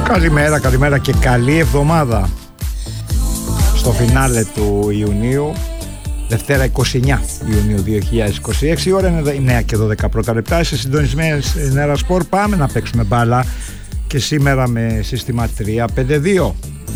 Καλημέρα και καλή εβδομάδα στο φινάλε του Ιουνίου, Δευτέρα 29 Ιουνίου 2026. Η ώρα είναι 9 και 12 πρώτα λεπτά. Είστε συντονισμένοι στην Νέρα Σπορ. Πάμε να παίξουμε μπάλα και σήμερα με σύστημα 3-5-2.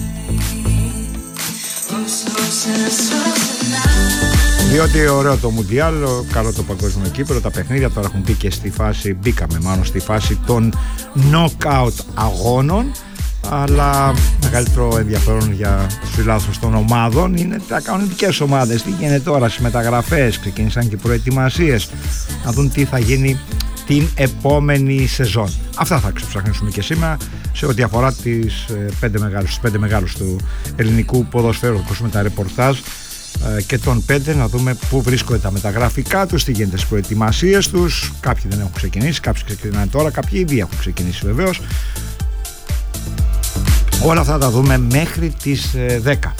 Διότι ωραίο το Μουντιάλ, καλό το παγκόσμιο κύπελλο, τα παιχνίδια τώρα έχουν μπει και στη φάση, μπήκαμε μάλλον στη φάση των knockout αγώνων, αλλά μεγαλύτερο ενδιαφέρον για τους φιλάθλους των ομάδων είναι τα κανονικές ομάδες. Τι γίνεται τώρα στις μεταγραφές, ξεκίνησαν και οι προετοιμασίες, να δουν τι θα γίνει την επόμενη σεζόν. Αυτά θα ξεψαχνίσουμε και σήμερα σε ό,τι αφορά τους πέντε μεγάλους του ελληνικού ποδοσφαίρου. Θα ακούσουμε τα ρεπορτάζ και των 5, να δούμε πού βρίσκονται τα μεταγραφικά τους, τι γίνεται στις προετοιμασίες τους. Κάποιοι δεν έχουν ξεκινήσει, κάποιοι ξεκινάνε τώρα, κάποιοι ήδη έχουν ξεκινήσει βεβαίως. Όλα αυτά τα δούμε μέχρι τις 10.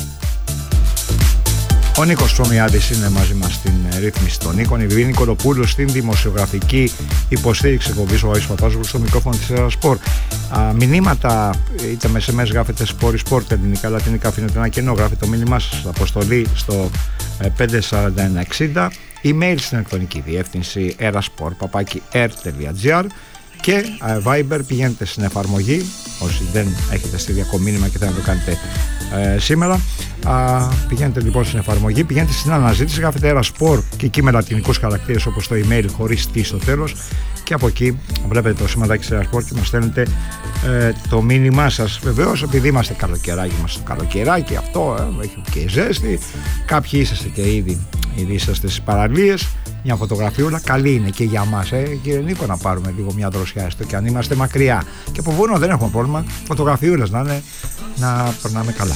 Ο Νίκος Ψωμιάδης είναι μαζί μας στην ρύθμιση των Νίκων, η Βιβή Νικολοπούλου στην δημοσιογραφική υποστήριξη εκπομπής, ο Ais Παπάζογλου στο μικρόφωνο της Νέρα Σπορ. Μηνύματα, είτε με SMS γράφετε Sport ελληνικά, λατινικά, αφήνετε ένα κενό, γράφετε το μήνυμά σας, αποστολή στο 54160, email στην ηλεκτρονική διεύθυνση erasport@r.gr και Viber, πηγαίνετε στην εφαρμογή, όσοι δεν έχετε στείλει ακόμα μήνυμα και θέλετε να το κάνετε σήμερα, πηγαίνετε λοιπόν στην εφαρμογή, πηγαίνετε στην αναζήτηση, γράφετε Erasport και εκεί με λατινικούς χαρακτήρες όπως το email χωρίς τι στο τέλος, και από εκεί βλέπετε το σηματάκι της Erasport και μας στέλνετε το μήνυμά σας. Βεβαίως, επειδή είμαστε καλοκαιράκι, αυτό έχει και ζέστη, κάποιοι είσαστε και ήδη είσαστε στις παραλίες, μια φωτογραφιούλα καλή είναι και για μας, κύριε Νίκο, να πάρουμε λίγο μια δροσιά, έστω και αν είμαστε μακριά, και από βουνό δεν έχουμε πρόβλημα, φωτογραφιούλες να είναι, να περνάμε καλά.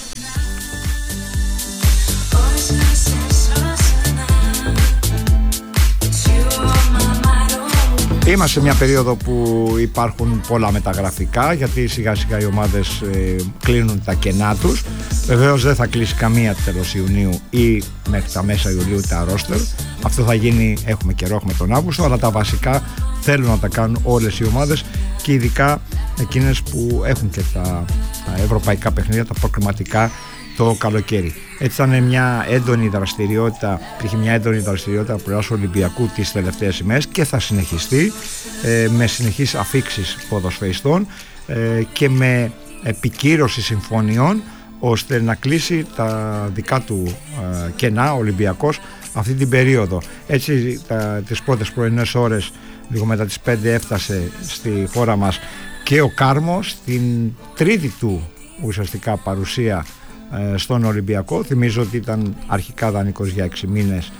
Είμαστε σε μια περίοδο που υπάρχουν πολλά μεταγραφικά, γιατί σιγά σιγά οι ομάδες κλείνουν τα κενά τους. Βεβαίως δεν θα κλείσει καμία τέλος Ιουνίου ή μέχρι τα μέσα Ιουλίου τα ρόστερ. Αυτό θα γίνει, έχουμε καιρό, έχουμε τον Αύγουστο, αλλά τα βασικά θέλουν να τα κάνουν όλες οι ομάδες, και ειδικά εκείνες που έχουν και τα ευρωπαϊκά παιχνίδια, τα προκριματικά το καλοκαίρι. Έτσι ήταν μια έντονη δραστηριότητα, υπήρχε μια έντονη δραστηριότητα προάσου Ολυμπιακού τις τελευταίες ημέρες και θα συνεχιστεί με συνεχείς αφίξεις ποδοσφαιριστών και με επικύρωση συμφωνιών, ώστε να κλείσει τα δικά του κενά ο Ολυμπιακός αυτή την περίοδο. Έτσι τις πρώτες πρωινές ώρες, λίγο μετά τις 5, έφτασε στη χώρα μας και ο Κάρμος στην τρίτη του ουσιαστικά παρουσία στον Ολυμπιακό. Θυμίζω ότι ήταν αρχικά δανεικός για 6 μήνες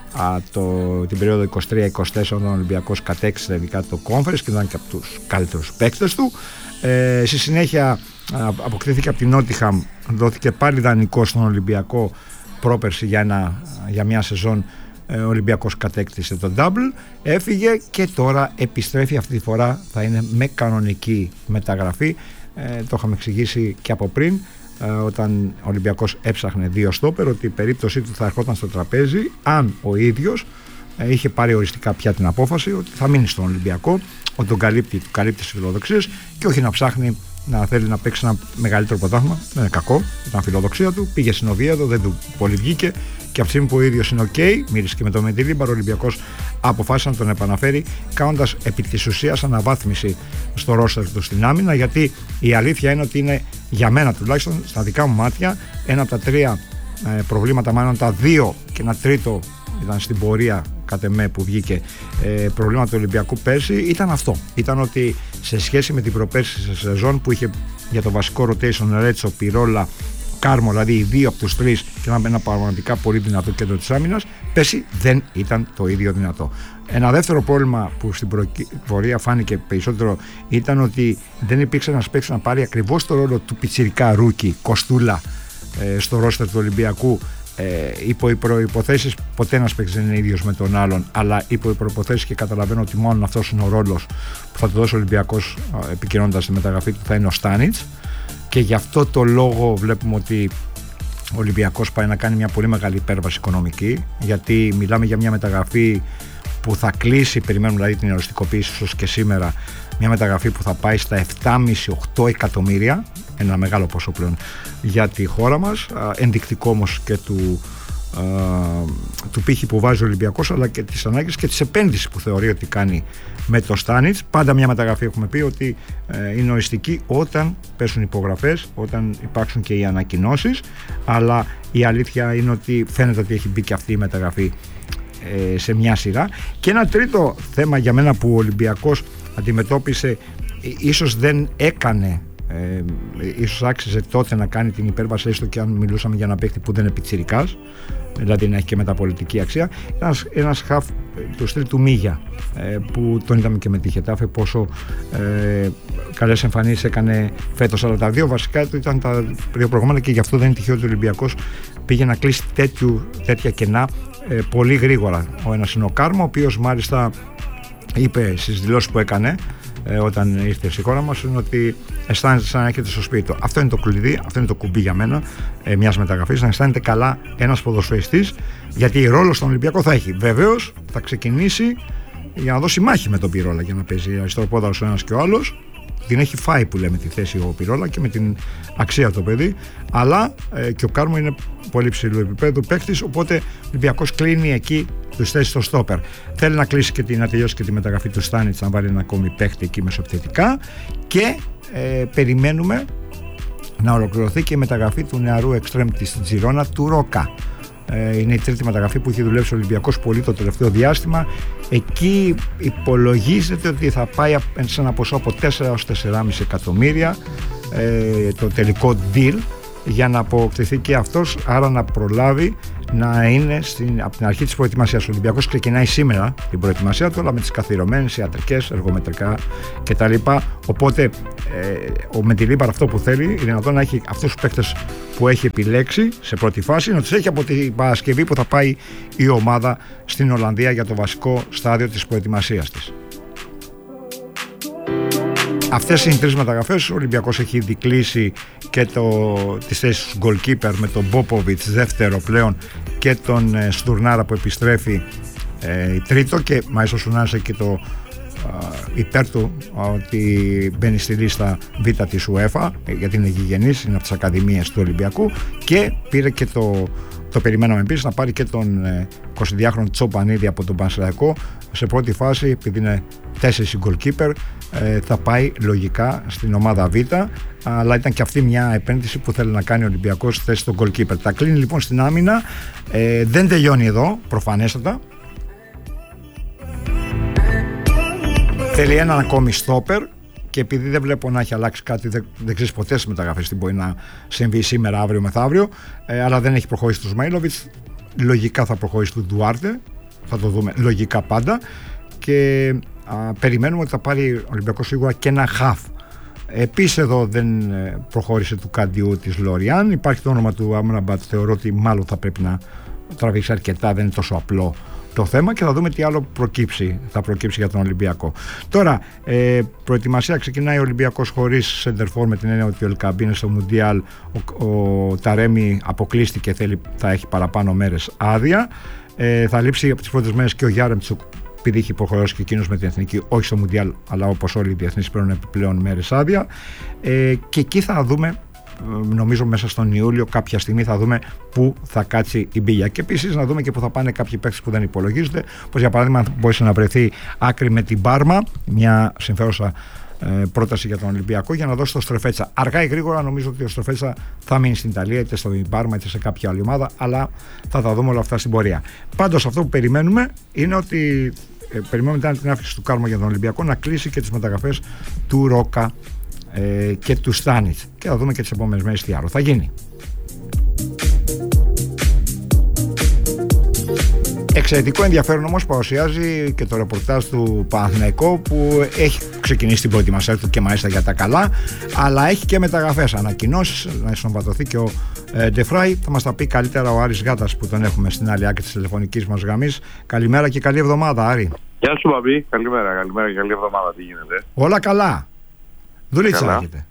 την περίοδο 23-24, όταν ο Ολυμπιακός κατέκτησε τελικά το Conference και ήταν και από τους καλύτερους παίκτες του. Στη συνέχεια αποκτήθηκε από την Νότιχαμ, δόθηκε πάλι δανεικός στον Ολυμπιακό πρόπερση για μια σεζόν. Ο Ολυμπιακός κατέκτησε το double, έφυγε και τώρα επιστρέφει. Αυτή τη φορά θα είναι με κανονική μεταγραφή. Το είχαμε εξηγήσει και από πριν, όταν ο Ολυμπιακός έψαχνε 2 στόπερ, ότι η περίπτωσή του θα ερχόταν στο τραπέζι αν ο ίδιος είχε πάρει οριστικά πια την απόφαση ότι θα μείνει στον Ολυμπιακό, ότι τον καλύπτει τις φιλοδοξίες, και όχι να ψάχνει να θέλει να παίξει ένα μεγαλύτερο πρωτάθλημα. Δεν είναι κακό, ήταν φιλοδοξία του, πήγε στην Οβίαδο, δεν του πολύ βγήκε, και από τη στιγμή που ο ίδιος είναι ok, μίλησε και με τον Μεντιλίμπαρ, ο Ολυμπιακός αποφάσισε να τον επαναφέρει, κάνοντας επί της ουσίας αναβάθμιση στο ρόστερ του στην άμυνα, γιατί η αλήθεια είναι ότι είναι, για μένα τουλάχιστον, στα δικά μου μάτια, ένα από τα 3 προβλήματα, μάλλον τα 2 και ένα τρίτο ήταν στην πορεία κατ' εμέ που βγήκε, προβλήματα του Ολυμπιακού πέρσι, ήταν αυτό. Ήταν ότι σε σχέση με την προπέρσι σεζόν που είχε για το βασικό rotation Ρέτσο, Πιρόλα, Κάρμο, δηλαδή οι 2 από τους 3, και ένα πραγματικά πολύ δυνατό κέντρο της άμυνας, πέρσι δεν ήταν το ίδιο δυνατό. Ένα δεύτερο πρόβλημα που στην πορεία φάνηκε περισσότερο ήταν ότι δεν υπήρξε ένας παίκτης να πάρει ακριβώς το ρόλο του πιτσιρικά ρούκι Κοστούλα στο ρόστερ του Ολυμπιακού, υπό οι προϋποθέσεις. Ποτέ ένας παίκτης δεν είναι ίδιος με τον άλλον, αλλά υπό οι προϋποθέσεις, και καταλαβαίνω ότι μόνο αυτός είναι ο ρόλος που θα του δώσει ο Ολυμπιακός επικοινωνώντας τη μεταγραφή του, θα είναι ο Στάνιτς, και γι' αυτό το λόγο βλέπουμε ότι ο Ολυμπιακός πάει να κάνει μια πολύ μεγάλη υπέρβαση οικονομική, γιατί μιλάμε για μια μεταγραφή που θα κλείσει, περιμένουμε δηλαδή την οριστικοποίηση ίσως και σήμερα, μια μεταγραφή που θα πάει στα 7,5-8 εκατομμύρια, ένα μεγάλο ποσό πλέον για τη χώρα μας, ενδεικτικό όμως και του πύχη που βάζει ο Ολυμπιακός, αλλά και τις ανάγκες και τις επένδυσεις που θεωρεί ότι κάνει με το Στάνιτς. Πάντα μια μεταγραφή, έχουμε πει, ότι είναι οριστική όταν πέσουν υπογραφές, όταν υπάρξουν και οι ανακοινώσεις, αλλά η αλήθεια είναι ότι φαίνεται ότι έχει μπει και αυτή η μεταγραφή σε μια σειρά. Και ένα τρίτο θέμα για μένα που ο Ολυμπιακός αντιμετώπισε, ίσως δεν έκανε, ίσως άξιζε τότε να κάνει την υπέρβαση, έστω και αν μιλούσαμε για ένα παίκτη που δεν είναι πιτσιρικάς, δηλαδή να έχει και μεταπολιτική αξία, ένας χαφ του στυλ του Μίγια, που τον είδαμε και με τη Χετάφε πόσο καλές εμφανίσεις έκανε φέτος, αλλά τα δύο βασικά του ήταν τα δύο προηγούμενα, και γι' αυτό δεν είναι τυχαίο ότι ο Ολυμπιακός πήγε να κλείσει τέτοια κενά πολύ γρήγορα. Ο ένας είναι ο Κάρμο, ο οποίος μάλιστα είπε στις δηλώσεις που έκανε όταν ήρθε στη χώρα μας, είναι ότι αισθάνεται σαν να έχετε στο σπίτι του. Αυτό είναι το κλειδί, αυτό είναι το κουμπί για μένα μιας μεταγραφής, να αισθάνεται καλά ένας ποδοσφαιριστής, γιατί ρόλο στον Ολυμπιακό θα έχει. Βεβαίως θα ξεκινήσει για να δώσει μάχη με τον Πυρόλα, για να παίζει αριστεροπόδαρος ο ένας και ο άλλος. Την έχει φάει, που λέμε, τη θέση ο Πυρόλα και με την αξία το παιδί, αλλά και ο Κάρμο είναι πολύ ψηλού επίπεδου παίκτης, οπότε ο Ολυμπιακός κλείνει εκεί τους θέσεις στο στόπερ. Θέλει να κλείσει και να τελειώσει και τη μεταγραφή του Στάνιτς, να βάλει ένα ακόμη παίκτη εκεί μεσοεπιθετικά, και περιμένουμε να ολοκληρωθεί και η μεταγραφή του νεαρού εξτρέμ της Τζιρόνα, του Ρόκα. Είναι η τρίτη μεταγραφή που έχει δουλέψει ο Ολυμπιακός πολύ το τελευταίο διάστημα. Εκεί υπολογίζεται ότι θα πάει σε ένα ποσό από 4-4,5 εκατομμύρια το τελικό deal, για να αποκτηθεί και αυτός, άρα να προλάβει να είναι από την αρχή της προετοιμασίας. Ο Ολυμπιακός ξεκινάει σήμερα την προετοιμασία του, αλλά με τις καθιερωμένες ιατρικές, εργομετρικά κτλ. Οπότε ο Μεντιλίμπαρ αυτό που θέλει είναι να έχει αυτούς τους παίκτες που έχει επιλέξει σε πρώτη φάση, να τους έχει από την Παρασκευή που θα πάει η ομάδα στην Ολλανδία για το βασικό στάδιο της προετοιμασίας της. Αυτές είναι οι τρεις μεταγραφές. Ο Ολυμπιακός έχει ήδη κλείσει και τις θέσεις του goalkeeper με τον Μπόποβιτς δεύτερο πλέον, και τον Στουρνάρα που επιστρέφει τρίτο, και μάλιστα ο Στουρνάρας έχει και το υπέρ του ότι μπαίνει στη λίστα Β της UEFA, γιατί είναι γηγενής, είναι από τις ακαδημίες του Ολυμπιακού, και πήρε και το περιμέναμε επίσης να πάρει και τον 22χρονο Τσοπανίδη από τον Πανσεραϊκό. Σε πρώτη φάση, επειδή είναι 4 goalkeeper, θα πάει λογικά στην ομάδα Β, αλλά ήταν και αυτή μια επένδυση που θέλει να κάνει ο Ολυμπιακός στη θέση των goalkeeper. Τα κλείνει λοιπόν στην άμυνα, δεν τελειώνει εδώ προφανέστατα. Θέλει έναν ακόμη στόπερ, και επειδή δεν βλέπω να έχει αλλάξει κάτι, δεν ξέρεις ποτέ στις μεταγραφές τι μπορεί να συμβεί σήμερα, αύριο, μεθαύριο, αλλά δεν έχει προχωρήσει του Σμαίλοβιτς, λογικά θα προχωρήσει του Ντουάρτε, θα το δούμε λογικά πάντα, και περιμένουμε ότι θα πάρει ο Ολυμπιακός σίγουρα και ένα χαφ. Επίσης εδώ δεν προχώρησε του Καντιού της Λοριάν, υπάρχει το όνομα του Άμραμπατ, θεωρώ ότι μάλλον θα πρέπει να τραβήξει αρκετά, δεν είναι τόσο απλό το θέμα, και θα δούμε τι άλλο θα προκύψει για τον Ολυμπιακό. Τώρα, προετοιμασία ξεκινάει ο Ολυμπιακός χωρίς σεντερφόρ, με την έννοια ότι ο Ελκαμπή είναι στο Μουντιάλ, ο Ταρέμι αποκλείστηκε, θα έχει παραπάνω μέρες άδεια, θα λείψει από τις πρώτες μέρες και ο Γιάρεμτσουκ, επειδή έχει υποχρεώσει και εκείνος με την εθνική, όχι στο Μουντιάλ, αλλά όπως όλοι οι διεθνείς παίρνουν επιπλέον μέρες άδεια, και εκεί θα δούμε, νομίζω μέσα στον Ιούλιο κάποια στιγμή θα δούμε πού θα κάτσει η μπίλια, και επίσης να δούμε και πού θα πάνε κάποιοι παίκτες που δεν υπολογίζονται, όπως για παράδειγμα μπορούσε να βρεθεί άκρη με την Πάρμα, μια συμφέρουσα πρόταση για τον Ολυμπιακό, για να δώσει το Στρεφέτσα. Αργά ή γρήγορα νομίζω ότι ο Στρεφέτσα θα μείνει στην Ιταλία, είτε στην Πάρμα είτε σε κάποια άλλη ομάδα, αλλά θα τα δούμε όλα αυτά στην πορεία. Πάντως αυτό που περιμένουμε είναι ότι περιμένουμε την άφηξη του Κάρμο για τον Ολυμπιακό να κλείσει και τις μεταγραφές του Ρόκα και του Στάνιτς, και θα δούμε και τις επόμενες μέρες τι άλλο θα γίνει. Εξαιρετικό ενδιαφέρον όμως παρουσιάζει και το ρεπορτάζ του Παναθηναϊκού, που έχει ξεκινήσει την προετοιμασία του και μάλιστα για τα καλά, αλλά έχει και μεταγραφές, ανακοινώσεις, να ενσωματωθεί και ο Ντεφράι. Θα μας τα πει καλύτερα ο Άρης Γάτας, που τον έχουμε στην άλλη άκρη της τηλεφωνικής μας γραμμής. Καλημέρα και καλή εβδομάδα, Άρη. Γεια σου Μπαμπή, καλημέρα και καλή εβδομάδα, τι γίνεται? Όλα καλά. Δουλίτσα έχετε?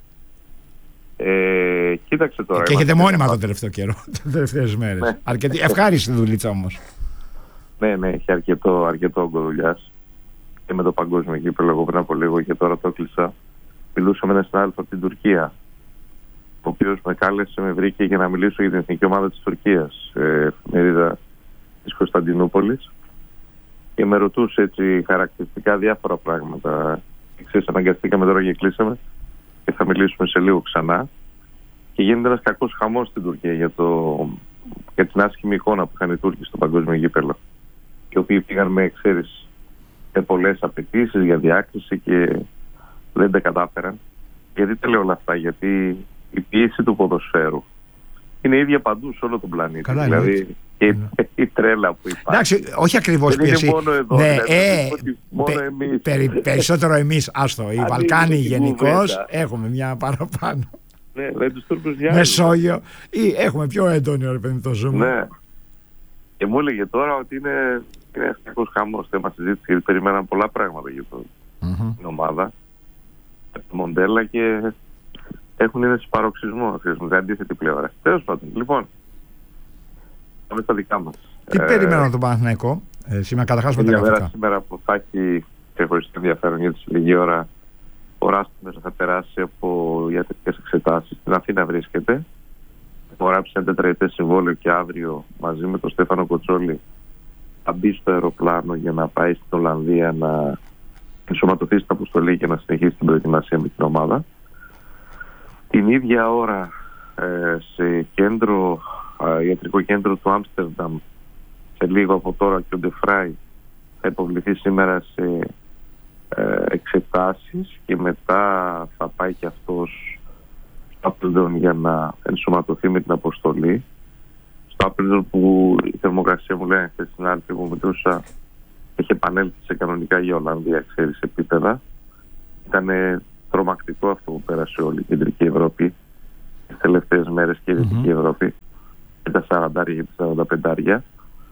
Κοίταξε τώρα. Και έχετε μόνιμα τον τελευταίο καιρό, τις τελευταίες μέρες. Ναι. Ευχάριστη δουλίτσα όμως. Ναι, έχει αρκετό όγκο δουλειάς. και με το παγκόσμιο κύπελλο εγώ πριν από λίγο και τώρα το έκλεισα. Μιλούσα με έναν συνάδελφο από την Τουρκία, ο οποίος με κάλεσε, με βρήκε για να μιλήσω για την εθνική ομάδα της Τουρκίας, εφημερίδα της Κωνσταντινούπολης, και με ρωτούσε έτσι χαρακτηριστικά διάφορα πράγματα. Ξέρεις, αναγκαστήκαμε τώρα και κλείσαμε και θα μιλήσουμε σε λίγο ξανά. Και γίνεται ένας κακός χαμός στην Τουρκία για την άσχημη εικόνα που είχαν οι Τούρκοι στο παγκόσμιο γήπελλο. Οι οποίοι πήγαν με πολλές απαιτήσεις για διάκριση και δεν τα κατάφεραν. Γιατί τα λέω όλα αυτά? Γιατί η πίεση του ποδοσφαίρου είναι ίδια παντού σε όλο τον πλανήτη. Καλά, δηλαδή και η τρέλα που υπάρχει. Εντάξει, όχι ακριβώς πίεση. Είναι μόνο εδώ. Ναι, μόνο εμείς. Περισσότερο εμείς, άστο. Οι Βαλκάνοι γενικώς έχουμε μια παραπάνω. Ναι, δηλαδή τους Τούρκους διάλογο. Μεσόγειο, ή έχουμε πιο έντονο, ρε παιδί, το ζούμε. Ναι. Και μου έλεγε τώρα ότι είναι ευτυχώς χαμός, θέμα συζήτηση, γιατί περιμέναν πολλά πράγματα για την ομάδα, το Μοντέλα, και έχουν ένα παροξισμό με την αντίθετη πλευρά. Τέλος πάντων, λοιπόν, πάμε στα δικά μας. Τι περιμένω τον Παναθηναϊκό σήμερα, καταρχάς με τα γραφικά? Σήμερα που θα έχει ξεχωριστό ενδιαφέρον, γιατί σε λίγη ώρα ο Ράστιμερ θα περάσει από ιατρικές εξετάσεις. Στην Αθήνα βρίσκεται. Θα γράψει ένα τετραετές συμβόλαιο και αύριο μαζί με τον Στέφανο Κοτσόλη θα μπει στο αεροπλάνο για να πάει στην Ολλανδία να ενσωματωθεί στην αποστολή και να συνεχίσει την προετοιμασία με την ομάδα. Την ίδια ώρα σε ιατρικό κέντρο του Άμστερνταμ, σε λίγο από τώρα, και ο Ντεφράι θα υποβληθεί σήμερα σε εξετάσεις και μετά θα πάει και αυτός στο Άπλντον για να ενσωματωθεί με την αποστολή. Στο Άπλντον που η θερμοκρασία, μου λένε χθες στην άλλη που μετρούσα, έχει επανέλθει σε κανονικά για Ολλανδία, ξέρεις, επίπεδα. Ήταν τρομακτικό αυτό που πέρασε όλη η Κεντρική Ευρώπη τις τελευταίες μέρες και η Δυτική Ευρώπη, και τα 40 και τα 45.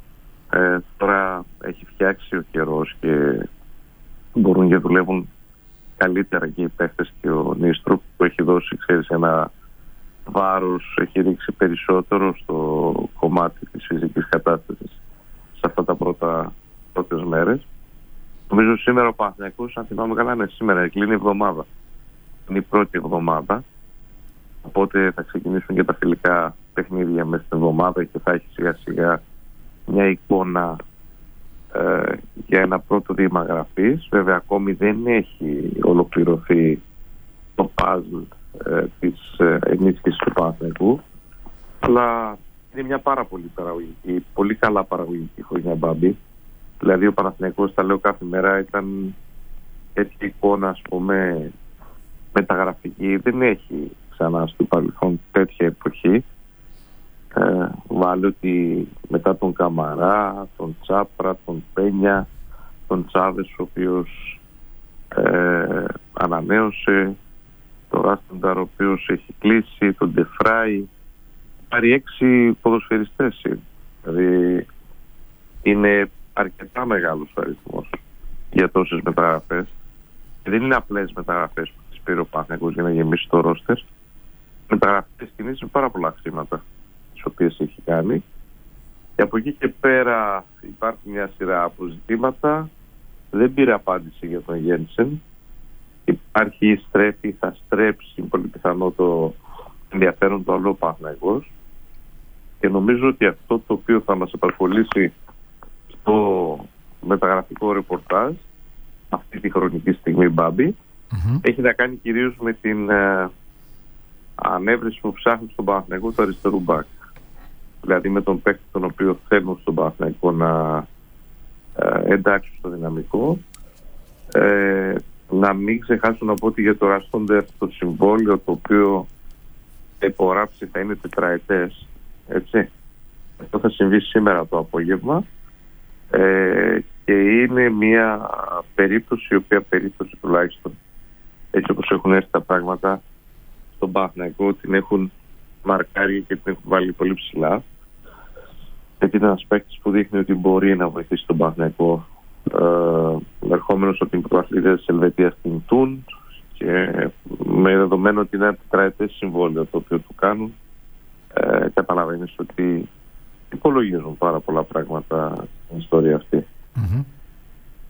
Τώρα έχει φτιάξει ο καιρός και μπορούν και δουλεύουν καλύτερα και οι παίχτες, και ο Νίστρου που έχει δώσει, ξέρεις, ένα βάρος, έχει ρίξει περισσότερο στο κομμάτι της φυσικής κατάστασης σε αυτά τα πρώτες μέρες. Νομίζω σήμερα ο Παναθηναϊκός, αν θυμάμαι καλά, είναι σήμερα, κλείνει η εβδομάδα. Είναι η πρώτη εβδομάδα, οπότε θα ξεκινήσουν και τα φιλικά παιχνίδια μέσα στην εβδομάδα και θα έχει σιγά σιγά μια εικόνα για ένα πρώτο δείγμα γραφής. Βέβαια ακόμη δεν έχει ολοκληρωθεί το puzzle της ενίσχυσης του Παναθηναϊκού, αλλά είναι μια πάρα πολύ καλά παραγωγική χρονιά, Μπάμπη. Δηλαδή ο Παναθηναϊκός, τα λέω κάθε μέρα, ήταν τέτοια εικόνα, ας πούμε, μεταγραφική. Δεν έχει ξανά στο παρελθόν τέτοια εποχή. Βάλει ότι μετά τον Καμαρά, τον Τσάπρα, τον Πένια, τον Τσάβες, ο οποίος ανανέωσε, τον Ράστενταρ, ο οποίος έχει κλείσει, τον Ντεφράι, πάρει 6 ποδοσφαιριστές. Δηλαδή είναι αρκετά μεγάλος ο αριθμός για τόσες μεταγραφές. Και δεν είναι απλές μεταγραφές που τις πήρε ο Παναθηναϊκός για να γεμίσει το ρόστερ. Μεταγραφές κινήσεις με πάρα πολλά χρήματα, τις οποίες έχει κάνει. Και από εκεί και πέρα υπάρχει μια σειρά αποζητήματα. Δεν πήρε απάντηση για τον Γένσεν. Υπάρχει θα στρέψει πολύ πιθανό το ενδιαφέρον του αλλού ο Παναθηναϊκός. Και νομίζω ότι αυτό το οποίο θα μας απασχολήσει στο μεταγραφικό ρεπορτάζ αυτή τη χρονική στιγμή, Μπάμπη, έχει να κάνει κυρίως με την ανέβρεση που ψάχνει στον Παναθηναϊκό του αριστερού μπακ. Δηλαδή με τον παίκτη τον οποίο θέλουν στον Παναθηναϊκό να εντάξει στο δυναμικό. Να μην ξεχάσουν να πω ότι για το Ράστοντερ το συμβόλαιο το οποίο υπογράψει θα είναι τετραετές, έτσι. Αυτό θα συμβεί σήμερα το απόγευμα και είναι μια περίπτωση, η οποία περίπτωση τουλάχιστον έτσι όπως έχουν έρθει τα πράγματα στον Παναθηναϊκό, την έχουν μαρκάρει και την έχουν βάλει πολύ ψηλά, γιατί είναι ένας παίκτης που δείχνει ότι μπορεί να βοηθήσει τον Παναθηναϊκό, ερχόμενος από την πρωταθλήτρια της Ελβετίας στην Τουν, και με δεδομένο ότι είναι ένα τετραετές συμβόλαιο το οποίο του κάνουν, καταλαβαίνεις ότι υπολογίζουν πάρα πολλά πράγματα στην ιστορία αυτή.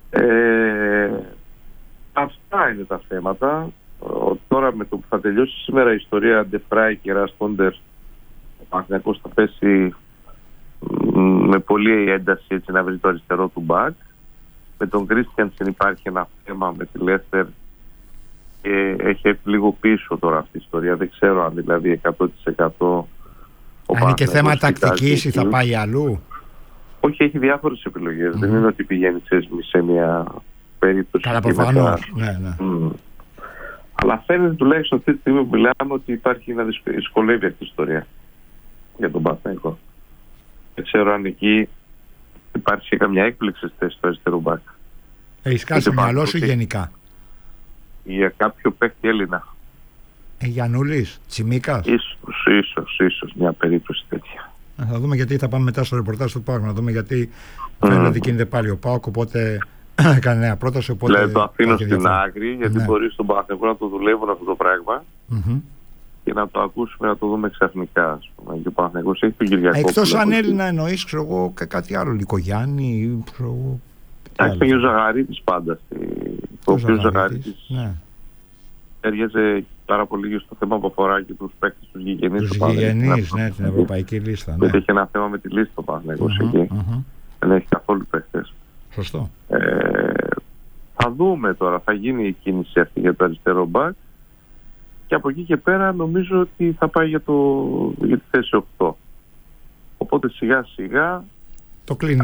Αυτά είναι τα θέματα. Τώρα με το που θα τελειώσει σήμερα η ιστορία Ντεφράι και Ραστόντερ, ο Παναθηναϊκός θα πέσει με πολύ ένταση έτσι να βρει το αριστερό του μπακ. Με τον Κρίστιανσεν υπάρχει ένα θέμα με τη Λέστερ και έχει έρθει λίγο πίσω τώρα αυτή η ιστορία. Δεν ξέρω αν δηλαδή 100% αν είναι και θέμα τακτικής ή θα πάει αλλού. Όχι, έχει διάφορες επιλογές. Δεν είναι ότι πηγαίνει σε μια περίπτωση. Καλά, προφανώς. Ναι. Αλλά φαίνεται τουλάχιστον αυτή τη στιγμή που μιλάμε ότι υπάρχει να δυσκολεύει αυτή η ιστορία για τον Παναθηναϊκό. Δεν ξέρω αν εκεί υπάρχει καμιά έκπληξη στη θέση του αριστερού μπακ. Έχεις κάτι στο μυαλό σου γενικά? Για κάποιο παίκτη Έλληνα. Γιαννούλης, Τσιμίκας. Ίσως μια περίπτωση τέτοια. Θα δούμε, γιατί θα πάμε μετά στο ρεπορτάζ του ΠΑΟΚ. Να δούμε, γιατί φαίνεται κινείται πάλι ο ΠΑΟΚ. Οπότε έκανε νέα πρόταση. Δηλαδή το αφήνω στην άκρη, γιατί μπορεί στον Παναθηναϊκό να το δουλεύουν αυτό το πράγμα και να το ακούσουμε, να το δούμε ξαφνικά. Και ο Παναθηναϊκός έχει τον Κυριακό. Εκτός αν Έλληνα εννοείς, ξέρω εγώ, κάτι άλλο, Λικογιάννη. Έχει ο Ζαγαρίτης πάντα. Ο οποίος Ζαγαρίτης έριαζε πάρα πολύ στο θέμα που αφορά και τους παίκτες τους γηγενείς. Τους γηγενείς, ναι, την ευρωπαϊκή λίστα. Δεν έχει ένα θέμα με τη λίστα ο Παναθηναϊκός εκεί. Δεν έχει καθόλου παίκτες. Σωστό. Θα δούμε τώρα, θα γίνει η κίνηση αυτή για το αριστερό μπακ και από εκεί και πέρα νομίζω ότι θα πάει για τη θέση 8. Οπότε σιγά σιγά το κλείνει,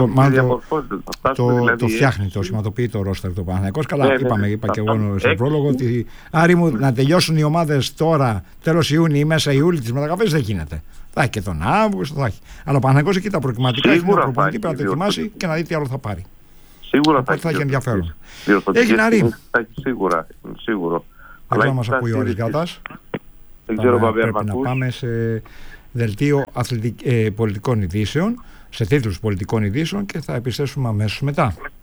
το φτιάχνει, το σχηματοποιεί το ρόστερ του Παναθηναϊκός. Καλά, είπα και εγώ στον πρόλογο ότι Άρη μου, να τελειώσουν οι ομάδες τώρα, τέλος Ιούνιου ή μέσα Ιούλη, τις μεταγραφές δεν γίνεται. Θα έχει και τον Αύγουστο, θα έχει. Αλλά ο Παναθηναϊκός εκεί τα προκριματικά έχει ένα προπονητή, πρέπει να το ετοιμάσει και να δει τι άλλο θα πάρει. Σίγουρα θα έχει ενδιαφέρον. Έχει Άρη. Σίγουρα. Δεν ξέρω να μας ακούει ο Άρης Γκάτας. Πρέπει να πάμε σε δελτίο πολιτικών ειδήσεων, σε τίτλους πολιτικών ειδήσεων, και θα επιστρέψουμε αμέσως μετά.